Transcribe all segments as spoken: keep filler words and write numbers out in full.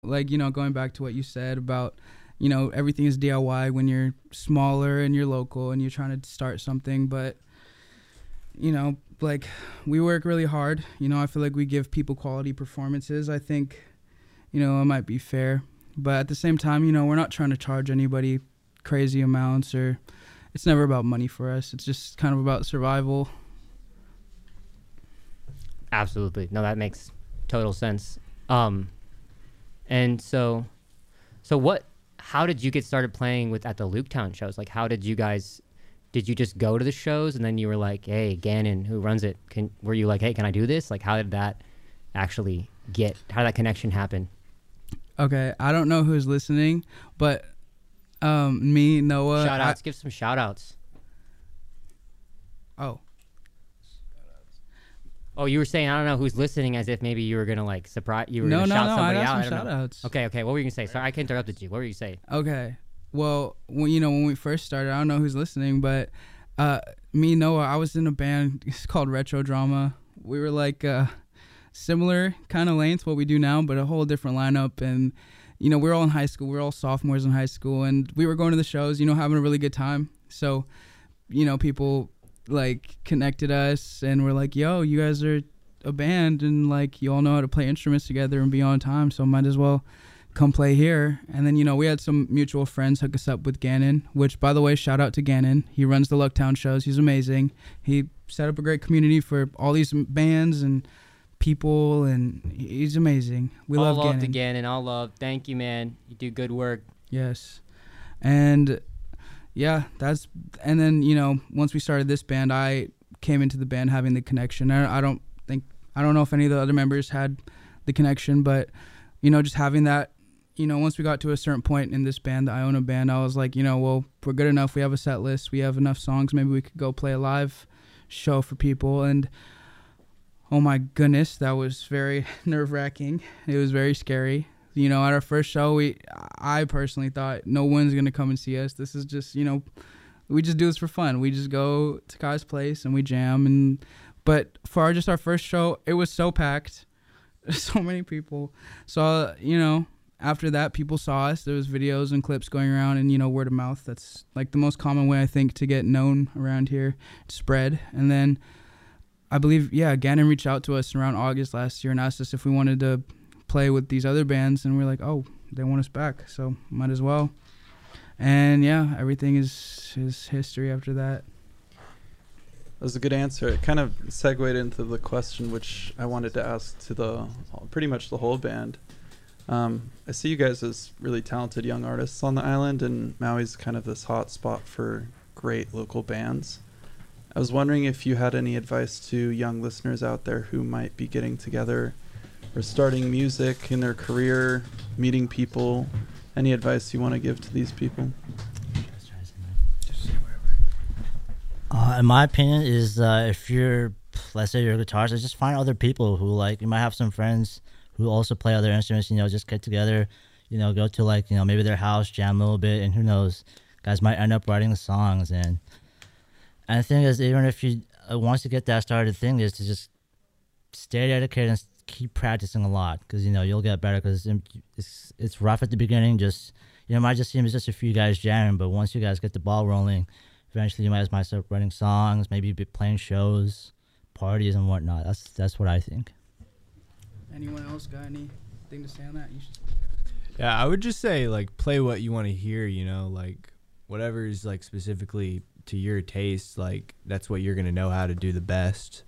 like, you know, going back to what you said about, you know, everything is D I Y when you're smaller and you're local and you're trying to start something. But, you know, like, we work really hard. You know, I feel like we give people quality performances. I think, you know, it might be fair. But at the same time, you know, we're not trying to charge anybody crazy amounts, or it's never about money for us. It's just kind of about survival. Absolutely. No, that makes total sense. Um, and so, so what, how did you get started playing with at the Luketown shows? Like, how did you guys, did you just go to the shows and then you were like, hey, Gannon, who runs it, can, were you like, hey, can I do this? Like, how did that actually get, how did that connection happen? Okay. I don't know who's listening, but um, me, Noah. Shout outs, I, give some shout outs. Oh. Oh, you were saying, I don't know who's listening, as if maybe you were going to like surprise, you were no, going to no, shout no, somebody I got out. some I don't shout know. outs. Okay, okay. What were you going to say? Sorry, I interrupted you. What were you saying? Okay. Well, when, you know, when we first started, I don't know who's listening, but uh, me, Noah, I was in a band. It's called Retro Drama. We were like uh, similar kind of length, what we do now, but a whole different lineup. And, you know, we were all in high school. We were all sophomores in high school, and we were going to the shows, you know, having a really good time. So, you know, people like connected us and were like, yo, you guys are a band and like you all know how to play instruments together and be on time, so might as well come play here. And then, you know, we had some mutual friends hook us up with Gannon, which, by the way, shout out to Gannon. He runs the Lucktown shows. He's amazing. He set up a great community for all these bands and people, and he's amazing. We all love love Gannon. to Gannon. All love. Thank you, man. You do good work. Yes. And yeah, that's, and then, you know, once we started this band, I came into the band having the connection. I, I don't think, I don't know if any of the other members had the connection, but, you know, just having that, you know, once we got to a certain point in this band, the Iona band, I was like, you know, well, we're good enough. We have a set list. We have enough songs. Maybe we could go play a live show for people. And oh my goodness, that was very nerve wracking. It was very scary. You know, at our first show, we, I personally thought no one's going to come and see us. This is just, you know, we just do this for fun. We just go to Kai's place and we jam. And, but for our, just our first show, it was so packed. So many people. So, uh, you know, after that, people saw us. There was videos and clips going around, and, you know, word of mouth. That's like the most common way, I think, to get known around here, spread. And then I believe, yeah, Gannon reached out to us around August last year and asked us if we wanted to play with these other bands, and we're like, oh, they want us back, so might as well. And yeah, everything is is history after that. That was a good answer. It kind of segued into the question which I wanted to ask to the pretty much the whole band. Um, I see you guys as really talented young artists on the island, and Maui's kind of this hot spot for great local bands. I was wondering if you had any advice to young listeners out there who might be getting together or starting music in their career, meeting people. Any advice you want to give to these people? Uh, in my opinion, is uh, if you're, let's say you're a guitarist, just find other people who, like, you might have some friends who also play other instruments, you know, just get together, you know, go to, like, you know, maybe their house, jam a little bit, and who knows, guys might end up writing the songs. And, and the thing is, even if you, uh, once you get that started, the thing is to just stay dedicated and keep practicing a lot, because, you know, you'll get better, because it's, it's rough at the beginning. Just, you know, it might just seem it's just a few guys jamming, but once you guys get the ball rolling, eventually you might, might start writing songs, maybe be playing shows, parties, and whatnot. That's that's what I think. Anyone else got anything to say on that? You should. Yeah, I would just say, like, play what you want to hear, you know, like, whatever is, like, specifically to your taste, like, that's what you're going to know how to do the best.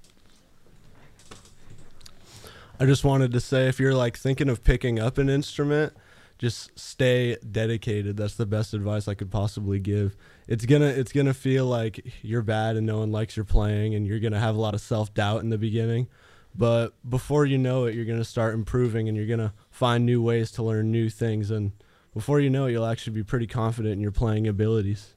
I just wanted to say, if you're, like, thinking of picking up an instrument, just stay dedicated. That's the best advice I could possibly give. It's gonna it's gonna feel like you're bad and no one likes your playing, and you're gonna have a lot of self-doubt in the beginning. But before you know it, you're gonna start improving, and you're gonna find new ways to learn new things. And before you know it, you'll actually be pretty confident in your playing abilities.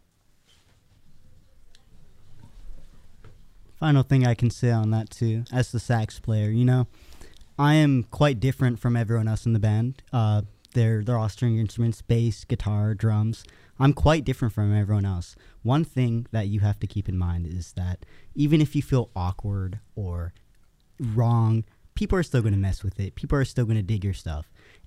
Final thing I can say on that too, as the sax player, you know, I am quite different from everyone else in the band. Uh, they're they're all string instruments, bass, guitar, drums. I'm quite different from everyone else. One thing that you have to keep in mind is that even if you feel awkward or wrong, people are still going to mess with it. People are still going to dig your stuff.